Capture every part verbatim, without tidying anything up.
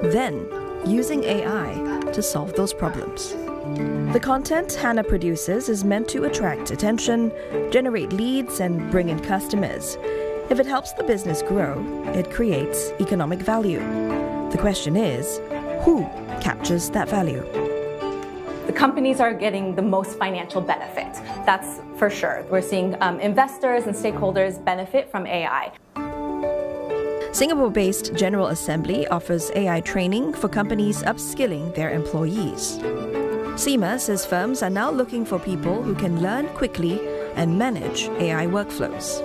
then using A I to solve those problems. The content Hannah produces is meant to attract attention, generate leads, and bring in customers. If it helps the business grow, it creates economic value. The question is, who captures that value? The companies are getting the most financial benefit. That's for sure. We're seeing um, investors and stakeholders benefit from A I. Singapore-based General Assembly offers A I training for companies upskilling their employees. SEMA says firms are now looking for people who can learn quickly and manage A I workflows.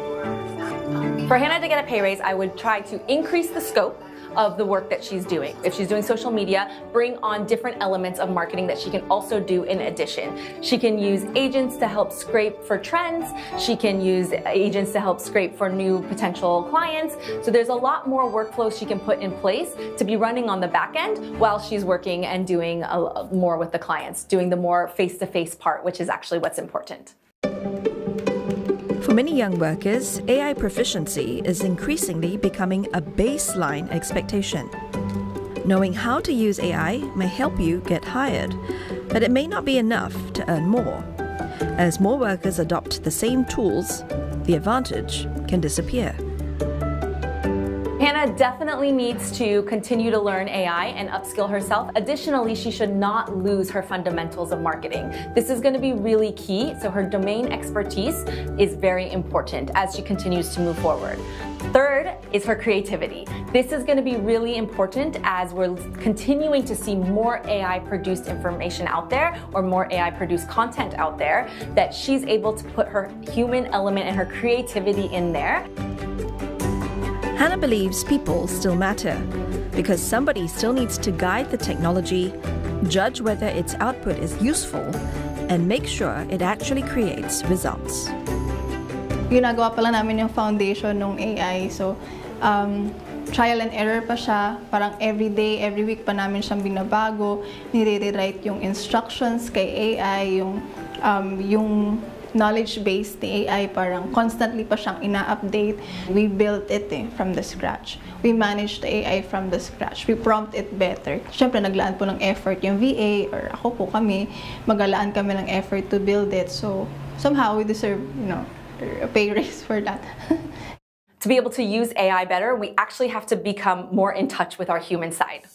For Hannah to get a pay raise, I would try to increase the scope of the work that she's doing. If she's doing social media, bring on different elements of marketing that she can also do in addition. She can use agents to help scrape for trends. She can use agents to help scrape for new potential clients. So there's a lot more workflows she can put in place to be running on the back end while she's working and doing a, more with the clients, doing the more face-to-face part, which is actually what's important. For many young workers, A I proficiency is increasingly becoming a baseline expectation. Knowing how to use A I may help you get hired, but it may not be enough to earn more. As more workers adopt the same tools, the advantage can disappear. Hannah definitely needs to continue to learn A I and upskill herself. Additionally, she should not lose her fundamentals of marketing. This is going to be really key, so her domain expertise is very important as she continues to move forward. Third is her creativity. This is going to be really important as we're continuing to see more A I-produced information out there or more A I-produced content out there, that she's able to put her human element and her creativity in there. Hannah believes people still matter because somebody still needs to guide the technology, judge whether its output is useful, and make sure it actually creates results. Ginagawa pa lang namin yung foundation ng A I, so um, trial and error pa siya. Parang every day, every week pa namin siyang binabago, nire-rewrite yung instructions kay A I, yung, um, yung knowledge base ni A I, parang constantly pa siyang ina-update. We built it eh, from the scratch. We managed the A I from the scratch. We prompt it better. Siyempre, naglaan po ng effort yung V A, or ako po kami, magalaan kami ng effort to build it. So, somehow we deserve, you know, a pay raise for that. To be able to use A I better, we actually have to become more in touch with our human side.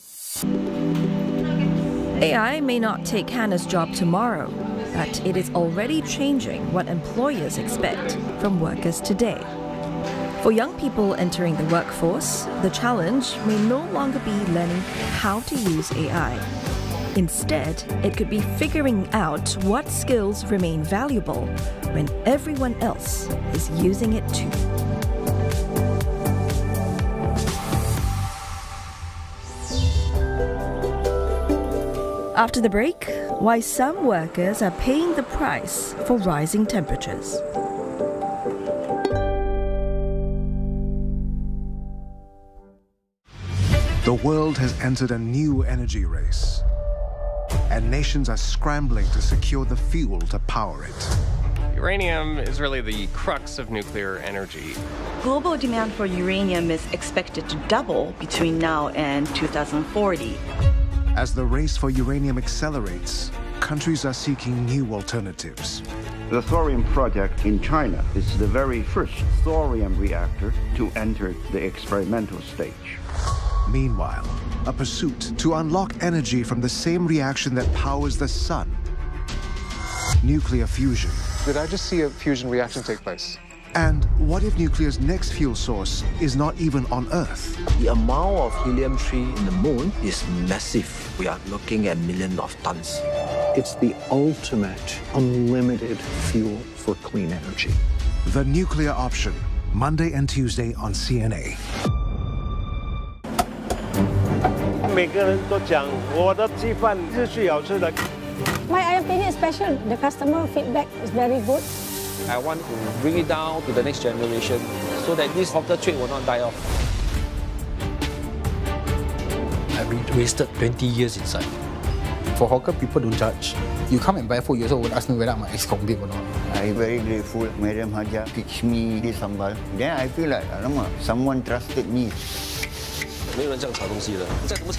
A I may not take Hannah's job tomorrow, but it is already changing what employers expect from workers today. For young people entering the workforce, the challenge may no longer be learning how to use A I. Instead, it could be figuring out what skills remain valuable when everyone else is using it too. After the break, why some workers are paying the price for rising temperatures. The world has entered a new energy race, and nations are scrambling to secure the fuel to power it. Uranium is really the crux of nuclear energy. Global demand for uranium is expected to double between now and two thousand forty. As the race for uranium accelerates, countries are seeking new alternatives. The thorium project in China is the very first thorium reactor to enter the experimental stage. Meanwhile, a pursuit to unlock energy from the same reaction that powers the sun. Nuclear fusion. Did I just see a fusion reaction take place? And what if nuclear's next fuel source is not even on Earth? The amount of helium three in the moon is massive. We are looking at millions of tons. It's the ultimate unlimited fuel for clean energy. The Nuclear Option, Monday and Tuesday on C N A. 每个人都讲我的鸡饭是最好吃的。 My opinion is special. The customer feedback is very good. I want to bring it down to the next generation so that this hawker trade will not die off. I wasted twenty years inside. For hawker, people don't judge. You come and buy food, you also would ask me whether I'm an ex-convict or not. I'm very grateful. Madam Haja teach me this sambal. Then I feel like, alamak, someone trusted me. 没有人这样炒东西的，再怎么